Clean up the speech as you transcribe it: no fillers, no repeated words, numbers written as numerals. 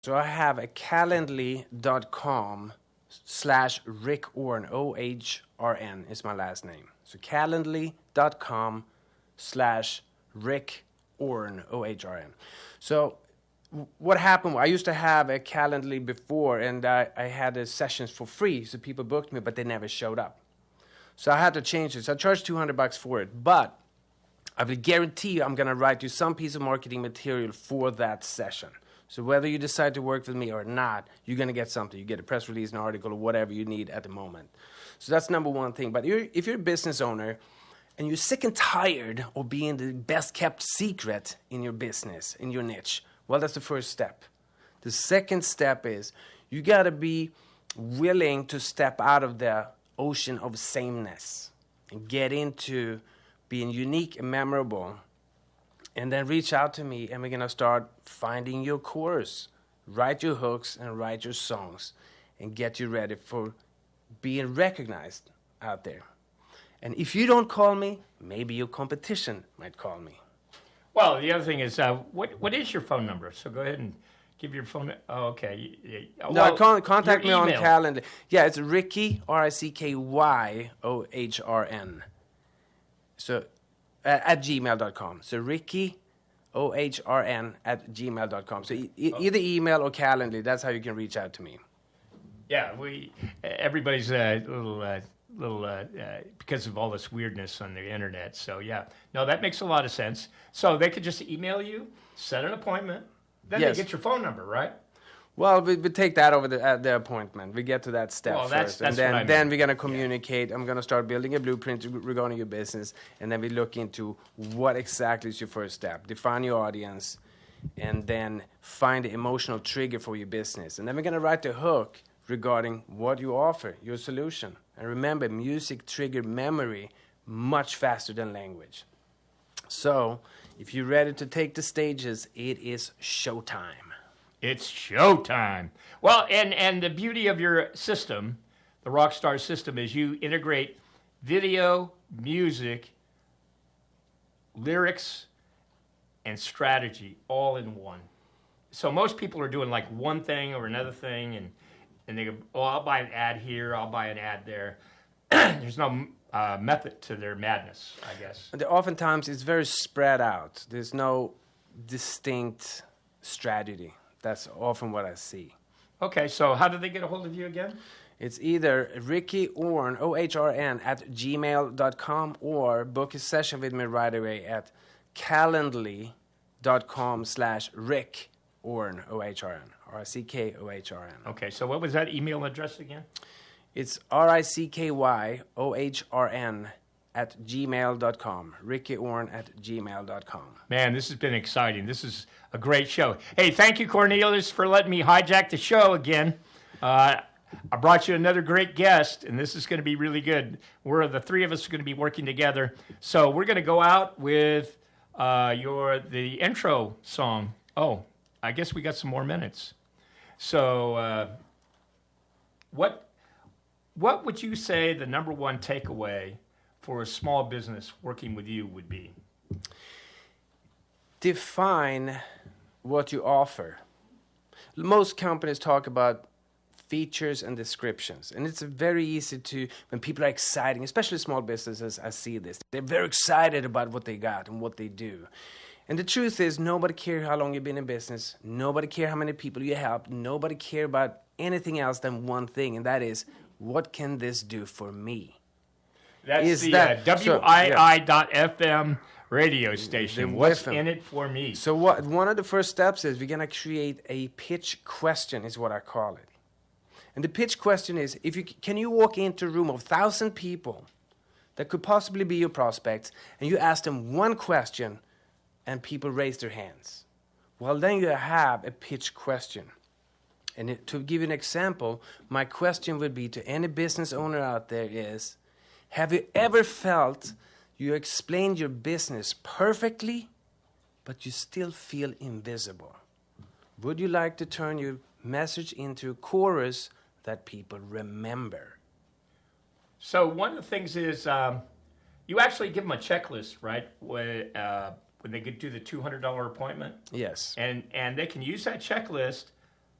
So I have a calendly.com/Rick Ohrn, OHRN is my last name. So calendly.com/Rick Ohrn, OHRN. So what happened, I used to have a Calendly before, and I had the sessions for free, so people booked me, but they never showed up. So I had to change it. So I charged $200 for it, but I will guarantee you I'm going to write you some piece of marketing material for that session. So whether you decide to work with me or not, you're going to get something. You get a press release, an article, or whatever you need at the moment. So that's number one thing. But if you're a business owner and you're sick and tired of being the best-kept secret in your business, in your niche, well, that's the first step. The second step is you got to be willing to step out of the ocean of sameness and get into being unique and memorable. And then reach out to me, and we're going to start finding your chorus. Write your hooks and write your songs and get you ready for being recognized out there. And if you don't call me, maybe your competition might call me. Well, the other thing is, what is your phone number? So go ahead and give your phone. Oh, okay. No, contact me on Calendly. Yeah, it's Ricky, RICKYOHRN. So at gmail.com. So Ricky, OHRN at gmail.com. So either email or Calendly. That's how you can reach out to me. Yeah, everybody's a little because of all this weirdness on the internet. So yeah, no, that makes a lot of sense. So they could just email you, set an appointment, then Yes. they get your phone number, right? Well, we take that over at the appointment. We get to that step first. That's and then we're going to communicate. Yeah. I'm going to start building a blueprint regarding your business. And then we look into what exactly is your first step. Define your audience. And then find the emotional trigger for your business. And then we're going to write the hook regarding what you offer, your solution. And remember, music trigger memory much faster than language. So if you're ready to take the stages, it is showtime. It's showtime. Well, and the beauty of your system, the Rockstar system, is you integrate video, music, lyrics, and strategy all in one. So most people are doing like one thing or another thing, and they go, oh, I'll buy an ad here, I'll buy an ad there. There's no method to their madness, I guess. And oftentimes it's very spread out. There's no distinct strategy. That's often what I see. Okay, so how do they get a hold of you again? It's either Ricky Ohrn, OHRN, at gmail.com, or book a session with me right away at calendly.com/Rick Ohrn, OHRN, RICKOHRN. Okay, so what was that email address again? It's RICKYOHRN at gmail.com. Ricky Ohrn at gmail.com. Man, this has been exciting. This is a great show. Hey, thank you, Cornelius, for letting me hijack the show again. I brought you another great guest, and this is going to be really good. The three of us are going to be working together. So we're going to go out with the intro song. Oh, I guess we got some more minutes. So what would you say the number one takeaway for a small business working with you would be? Define what you offer. Most companies talk about features and descriptions, and it's very easy to, when people are exciting, especially small businesses, I see this, they're very excited about what they got and what they do. And the truth is, nobody cares how long you've been in business, nobody cares how many people you help, nobody cares about anything else than one thing, and that is, what can this do for me? That's WII.FM radio station. What's in it for me? So one of the first steps is we're going to create a pitch question, is what I call it. And the pitch question is, can you walk into a room of 1,000 people that could possibly be your prospects, and you ask them one question, and people raise their hands? Well, then you have a pitch question. And to give you an example, my question would be to any business owner out there is, have you ever felt you explained your business perfectly, but you still feel invisible? Would you like to turn your message into a chorus that people remember? So one of the things is you actually give them a checklist, right? When they do the $200 appointment. Yes. And they can use that checklist